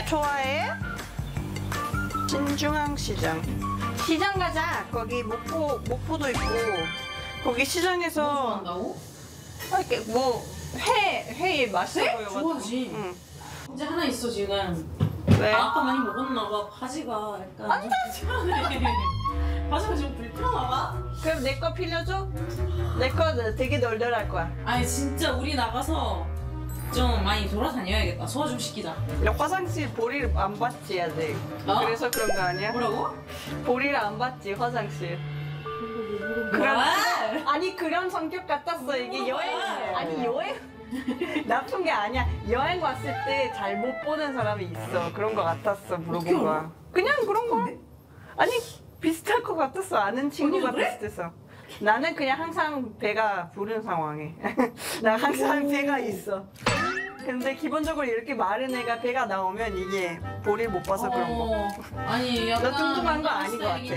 좋아해? 신중앙시장. 시장 가자. 거기 목포도 있고. 거기 시장에서 한다고? 이렇게 회 맛있어 회? 보여가지고. 좋아하지. 응. 이제 하나 있어 지금. 왜? 아까 많이 먹었나 봐. 바지가 약간 불편해. 바지가 좀 불편하나 봐. 그럼 내 거 빌려줘? 내 거 되게 널널할 거야. 아니 진짜 우리 나가서 좀 많이 돌아다녀야겠다. 소화 좀 시키자. 화장실 보리를 안 받지 아직. 어? 그래서 그런 거 아니야? 뭐라고? 보리를 안 받지 화장실. 아니 그런 성격 같았어. 이게 여행 아니 여행 나쁜 게 아니야. 여행 왔을 때 잘 못 보는 사람이 있어. 그런 거 같았어. 물어본 거야. 그냥 그런 거야. 아니 비슷할 것 같았어. 아는 친구가 그래? 비슷해서. 나는 그냥 항상 배가 부른 상황에. 나 항상 배가 있어. 근데 기본적으로 이렇게 마른 애가 배가 나오면 이게 볼을 못 봐서 그런 거. 아니 약간 나 뚱뚱한 거 아닌 것 같아.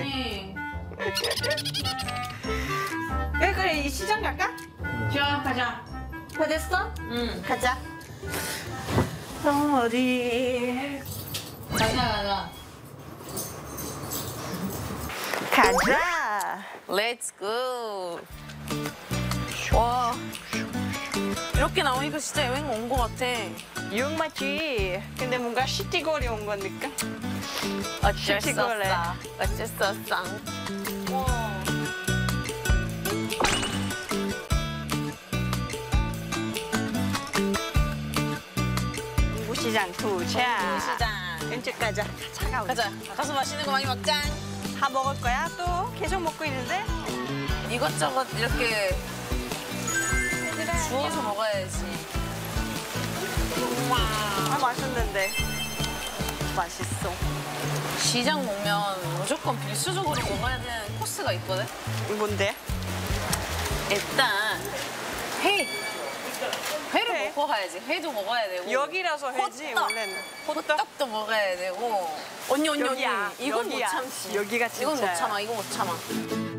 그래 이 시장 갈까? 좋아 가자. 다 됐어? 응. 가자. 어디? 가자. 가자. Let's go. 와, 이렇게 나오니까 진짜 여행 온 것 같아. 유흥 맞지? 근데 뭔가 시티거리 온 건 느낌? 어쩔 수 시티거리. 없어. 어쩔 수 없어. 와. 시장 도착. 시장. 왼쪽 가자. 차가워. 가자. 가서 맛있는 거 많이 먹자. 다 먹을 거야? 또 계속 먹고 있는데? 이것저것 이렇게 주워서 먹어야지. 아 맛있는데. 맛있어. 시장 오면 무조건 필수적으로 먹어야 되는 코스가 있거든. 뭔데? 일단 회. 회를 회? 먹고 가야지. 회도 먹어야 되고. 여기라서 해지 호떡. 원래는. 호떡도 먹어야 되고. 언니. 여기야. 이건 여기야. 못 참지. 여기가 이건 못 진짜야. 참아. 이건 못 참아.